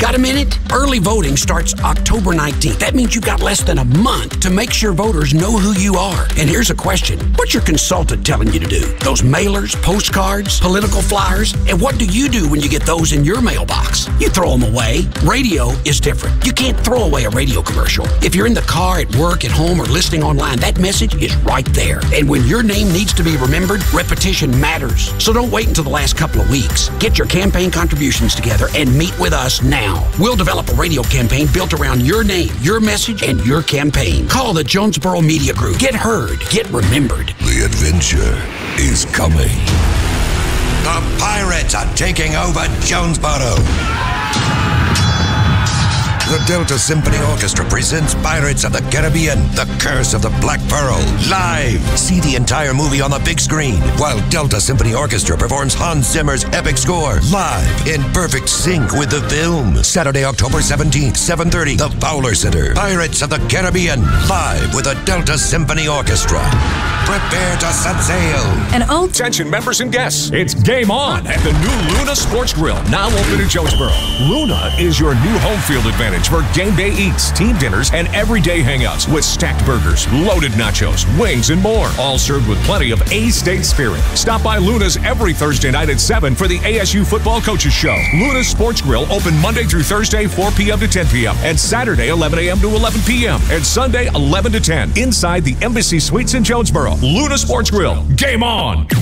Got a minute? Early voting starts October 19th. That means you've got less than a month to make sure voters know who you are. And here's a question. What's your consultant telling you to do? Those mailers, postcards, political flyers? And what do you do when you get those in your mailbox? You throw them away. Radio is different. You can't throw away a radio commercial. If you're in the car, at work, at home, or listening online, that message is right there. And when your name needs to be remembered, repetition matters. So don't wait until the last couple of weeks. Get your campaign contributions together and meet with us now. We'll develop a radio campaign built around your name, your message, and your campaign. Call the Jonesboro Media Group. Get heard. Get remembered. The adventure is coming. The pirates are taking over Jonesboro. The Delta Symphony Orchestra presents Pirates of the Caribbean, The Curse of the Black Pearl, live. See the entire movie on the big screen, while Delta Symphony Orchestra performs Hans Zimmer's epic score, live, in perfect sync with the film. Saturday, October 17th, 7:30, the Fowler Center. Pirates of the Caribbean, live with the Delta Symphony Orchestra. Prepare to set sail. Attention members and guests, it's game on at the new Luna Sports Grill, now open in Jonesboro. Luna is your new home field advantage for game day eats, team dinners, and everyday hangouts with stacked burgers, loaded nachos, wings, and more. All served with plenty of A-State spirit. Stop by Luna's every Thursday night at 7 for the ASU Football Coaches Show. Luna's Sports Grill open Monday through Thursday, 4 p.m. to 10 p.m. and Saturday, 11 a.m. to 11 p.m. and Sunday, 11 to 10 inside the Embassy Suites in Jonesboro. Luna Sports Grill. Game on!